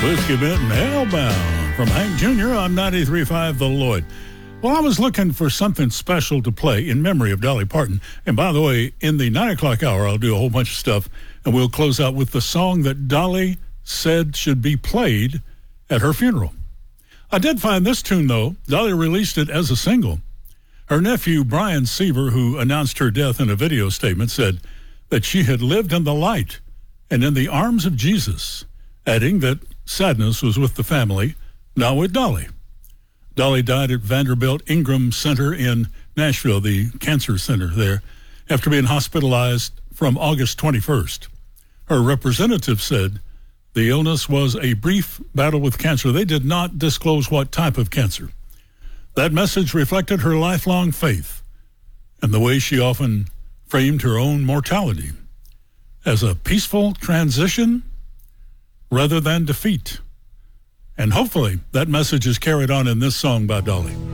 Whiskey Bent and Hellbound from Hank Jr. on 93.5 The Lloyd. Well, I was looking for something special to play in memory of Dolly Parton. And by the way, in the 9 o'clock hour, I'll do a whole bunch of stuff, and we'll close out with the song that Dolly said should be played at her funeral. I did find this tune, though. Dolly released it as a single. Her nephew, Brian Seaver, who announced her death in a video statement, said that she had lived in the light and in the arms of Jesus, adding that sadness was with the family, not with Dolly. Dolly died at Vanderbilt Ingram Center in Nashville, the cancer center there, after being hospitalized from August 21st. Her representative said the illness was a brief battle with cancer. They did not disclose what type of cancer. That message reflected her lifelong faith and the way she often framed her own mortality as a peaceful transition rather than defeat. And hopefully that message is carried on in this song by Dolly.